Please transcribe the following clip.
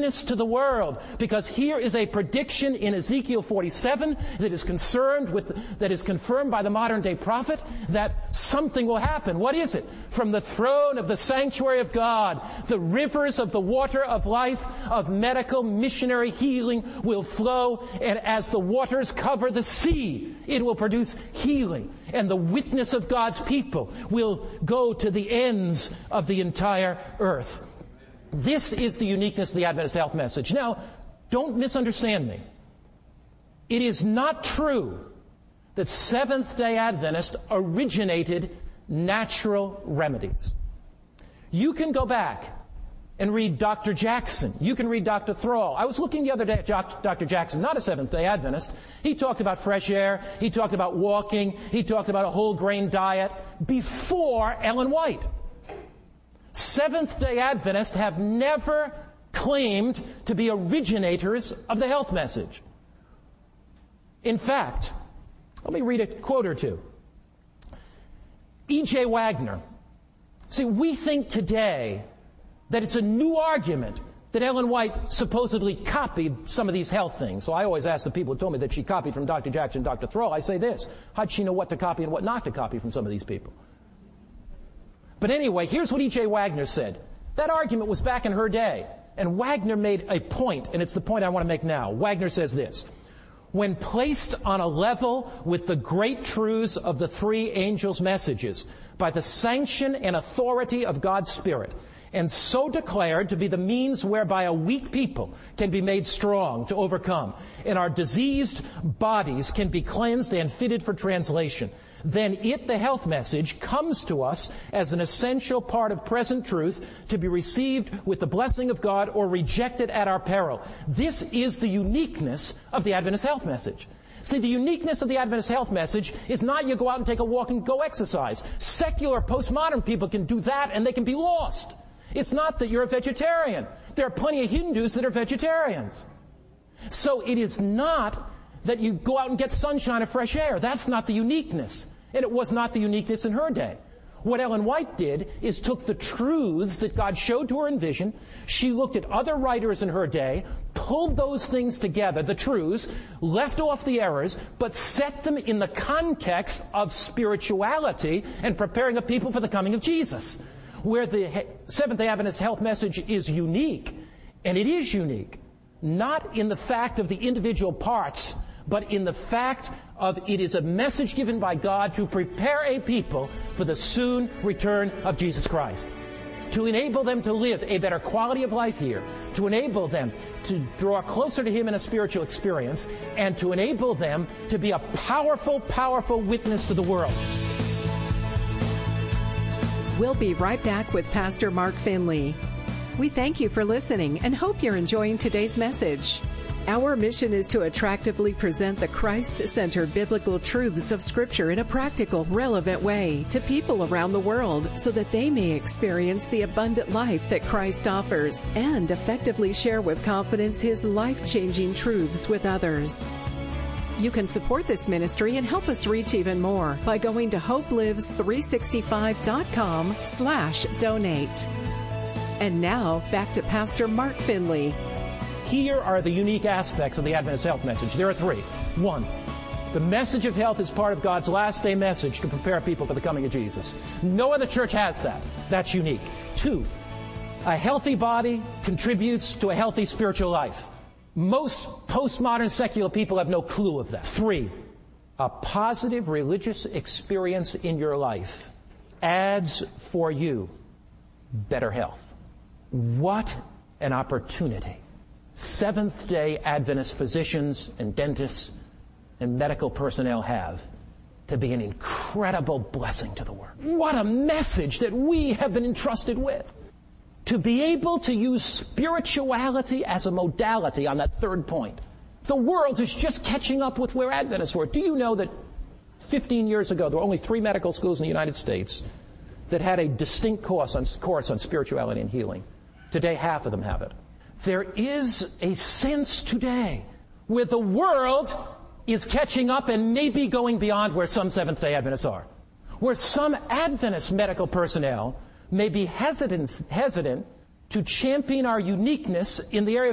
witness to the world, because here is a prediction in Ezekiel 47 that is confirmed by the modern day prophet, that something will happen. What is it? From the throne of the sanctuary of God, the rivers of the water of life, of medical missionary healing will flow, and as the waters cover the sea, it will produce healing, and the witness of God's people will go to the ends of the entire earth. This is the uniqueness of the Adventist health message. Now, don't misunderstand me. It is not true that Seventh-day Adventists originated natural remedies. You can go back and read Dr. Jackson. You can read Dr. Thrall. I was looking the other day at Dr. Jackson, not a Seventh-day Adventist. He talked about fresh air. He talked about walking. He talked about a whole grain diet before Ellen White. Seventh-day Adventists have never claimed to be originators of the health message. In fact, let me read a quote or two. E.J. Wagner. See, we think today that it's a new argument that Ellen White supposedly copied some of these health things. So I always ask the people who told me that she copied from Dr. Jackson and Dr. Thrall, I say this: how'd she know what to copy and what not to copy from some of these people? But anyway, here's what E.J. Wagner said. That argument was back in her day, and Wagner made a point, and it's the point I want to make now. Wagner says this: when placed on a level with the great truths of the three angels' messages, by the sanction and authority of God's Spirit, and so declared to be the means whereby a weak people can be made strong to overcome, and our diseased bodies can be cleansed and fitted for translation, then the health message, comes to us as an essential part of present truth to be received with the blessing of God or rejected at our peril. This is the uniqueness of the Adventist health message. See, the uniqueness of the Adventist health message is not you go out and take a walk and go exercise. Secular, postmodern people can do that and they can be lost. It's not that you're a vegetarian. There are plenty of Hindus that are vegetarians. So it is not that you go out and get sunshine or fresh air. That's not the uniqueness. And it was not the uniqueness in her day. What Ellen White did is took the truths that God showed to her in vision. She looked at other writers in her day, pulled those things together, the truths, left off the errors, but set them in the context of spirituality and preparing a people for the coming of Jesus. Where the Seventh-day Adventist health message is unique, and it is unique, not in the fact of the individual parts, but in the fact of it is a message given by God to prepare a people for the soon return of Jesus Christ, to enable them to live a better quality of life here, to enable them to draw closer to Him in a spiritual experience, and to enable them to be a powerful, powerful witness to the world. We'll be right back with Pastor Mark Finley. We thank you for listening and hope you're enjoying today's message. Our mission is to attractively present the Christ-centered biblical truths of Scripture in a practical, relevant way to people around the world so that they may experience the abundant life that Christ offers and effectively share with confidence His life-changing truths with others. You can support this ministry and help us reach even more by going to hopelives365.com/donate. And now, back to Pastor Mark Finley. Here are the unique aspects of the Adventist health message. There are three. One, the message of health is part of God's last day message to prepare people for the coming of Jesus. No other church has that. That's unique. Two, a healthy body contributes to a healthy spiritual life. Most postmodern secular people have no clue of that. Three, a positive religious experience in your life adds for you better health. What an opportunity Seventh-day Adventist physicians and dentists and medical personnel have to be an incredible blessing to the world. What a message that we have been entrusted with. To be able to use spirituality as a modality on that third point. The world is just catching up with where Adventists were. Do you know that 15 years ago there were only 3 medical schools in the United States that had a distinct course on spirituality and healing? Today, half of them have it. There is a sense today where the world is catching up and maybe going beyond where some Seventh-day Adventists are. Where some Adventist medical personnel may be hesitant to champion our uniqueness in the area